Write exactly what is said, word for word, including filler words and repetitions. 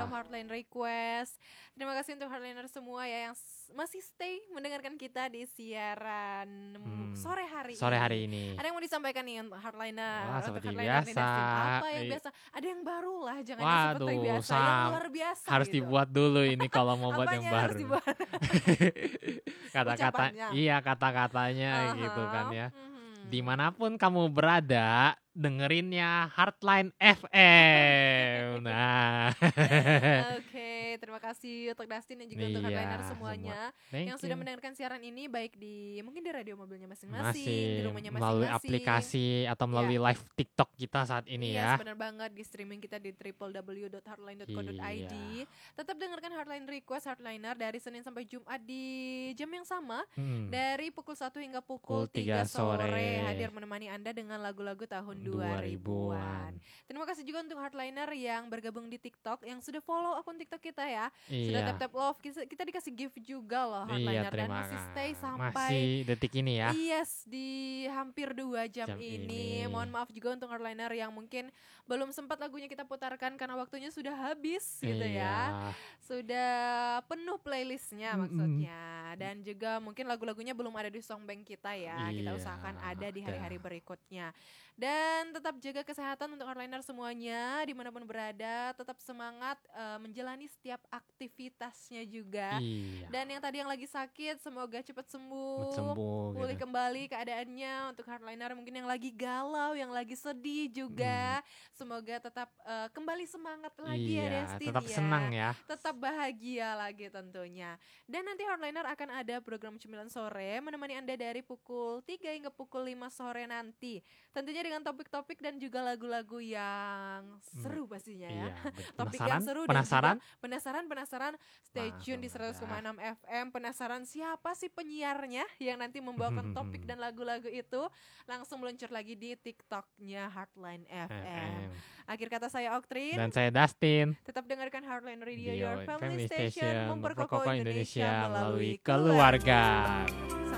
malam Heartline Request. Terima kasih untuk Heartliner semua ya yang s- masih stay mendengarkan kita di siaran Hmm, sore hari sore ini. hari ini. Ada yang mau disampaikan nih untuk Heartliner? Wah, Untuk seperti Heartliner nih, biasa. Destin. Apa yang I- biasa? Ada yang baru lah, jangan yang seperti Waduh, biasa, yang Sam, luar biasa harus gitu. dibuat dulu ini kalau mau buat yang Apanya harus baru. dibuat? Kata-kata, Ucapannya. iya kata-katanya gitu kan Aha, ya. mhm. Dimanapun kamu berada, dengerinnya Heartline F M. Nah, Oke, terima kasih untuk Dustin dan juga untuk iya, Heartliner semua. semuanya Thank yang sudah you. mendengarkan siaran ini baik di mungkin di radio mobilnya masing-masing, di Masih rumahnya melalui masing-masing. aplikasi atau Ya. melalui live TikTok kita saat ini Iya, ya. benar banget di streaming kita di w w w dot heartline dot co dot i d. Iya. Tetap dengarkan Heartline Request Heartliner dari Senin sampai Jumat di jam yang sama Hmm. dari pukul satu hingga Pukul pukul tiga tiga sore, sore. hadir menemani Anda dengan lagu-lagu tahun dua dua ribuan. ribuan. Terima kasih juga untuk Heartliner yang bergabung di TikTok, yang sudah follow akun TikTok kita ya. Sudah Iya. tap-tap love, kita, kita dikasih gift juga loh Iya, Heartliner dan terima masih kasih. stay sampai Masih detik ini ya. yes di hampir dua jam, Jam ini. ini. Mohon maaf juga untuk Heartliner yang mungkin belum sempat lagunya kita putarkan karena waktunya sudah habis gitu ya. Iya. Sudah penuh playlistnya Mm-mm. maksudnya. Dan juga mungkin lagu-lagunya belum ada di songbank kita ya. Kita Iya, usahakan ada di ada. hari-hari berikutnya. Dan tetap jaga kesehatan untuk Heartliner semuanya dimanapun berada. Tetap semangat uh, menjalani setiap aktivitasnya juga. Iya. Dan yang tadi yang lagi sakit semoga cepat sembuh, Sembuh pulih gitu. kembali keadaannya. Untuk Heartliner mungkin yang lagi galau, yang lagi sedih juga, semoga tetap uh, kembali semangat lagi ya Iya, Destin tetap ya. senang ya. Tetap bahagia lagi tentunya. Dan nanti Heartliner akan ada program Cemilan Sore menemani Anda dari pukul tiga hingga pukul lima sore nanti. Tentunya dengan topik-topik dan juga lagu-lagu yang seru pastinya ya. Iya, betul. Topik Penasaran? yang seru Penasaran? dan juga penasaran-penasaran stay Langsung tune di seratus koma aja. enam F M. Penasaran siapa sih penyiarnya yang nanti membawakan topik dan lagu-lagu itu? Langsung meluncur lagi di TikToknya Heartline F M. F M. Akhir kata saya Oktrin. Dan saya Dustin. Tetap dengarkan Heartline Radio, Di your family, station, Station memperkokoh memperkokoh Indonesia Indonesia melalui melalui keluarga. Sampai